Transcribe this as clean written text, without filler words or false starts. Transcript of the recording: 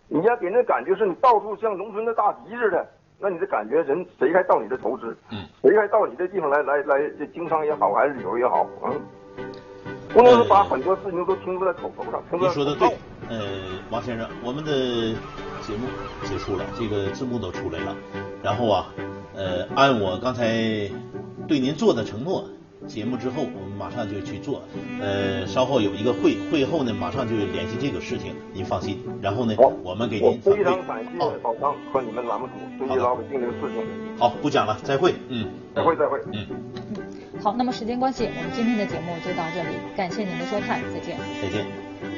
你要给人感觉是你到处像农村的大集似的，那你的感觉人谁还到你的投资？谁还到你这地方来经商也好，还是旅游也好，不能把很多事情都听在口头上。 你说的对，王先生，我们的节目结束了，这个字幕都出来了，然后啊，按我刚才对您做的承诺。节目之后，我们马上就去做。稍后有一个会后呢，马上就联系这个事情，您放心。然后呢，我们给您非常感谢宝昌和你们栏目组对于老百姓这个事情。 好，不讲了，再会。 再会。 好，那么时间关系，我们今天的节目就到这里，感谢您的收看，再见。 再见。